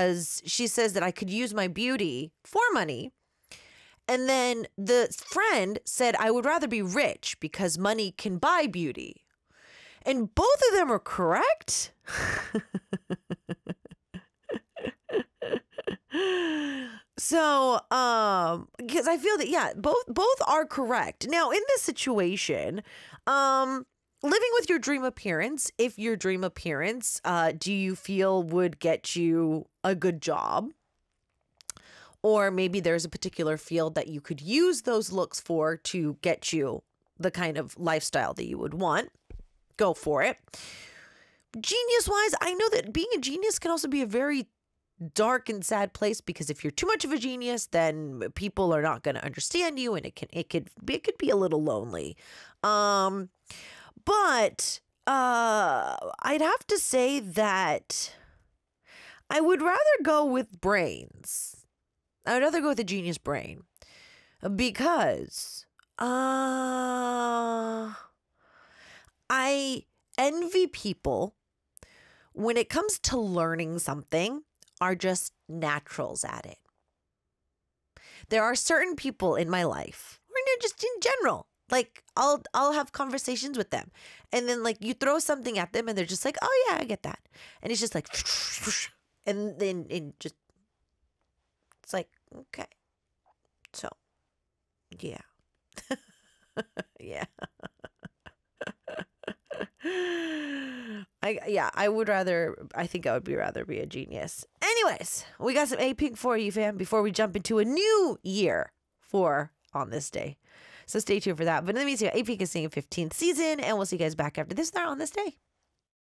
because she says that I could use my beauty for money. And then the friend said, I would rather be rich because money can buy beauty. And both of them are correct. So, because I feel that, yeah, both are correct. Now, in this situation, living with your dream appearance, if your dream appearance, do you feel would get you a good job? Or maybe there's a particular field that you could use those looks for to get you the kind of lifestyle that you would want. Go for it. Genius-wise, I know that being a genius can also be a very dark and sad place, because if you're too much of a genius, then people are not going to understand you, and it could be a little lonely. But I'd have to say that I would rather go with brains. I would rather go with a genius brain, because I envy people when it comes to learning something are just naturals at it. There are certain people in my life, or just in general, like I'll have conversations with them, and then like you throw something at them and they're just like, oh yeah, I get that. And it's just like, and then it's like, okay. So, yeah. Yeah. I would rather be a genius. Anyways, we got some A-Pink for you, fam, before we jump into a new year for On This Day. So stay tuned for that. But in the meantime, A-Pink is singing 15th season, and we'll see you guys back after this there On This Day.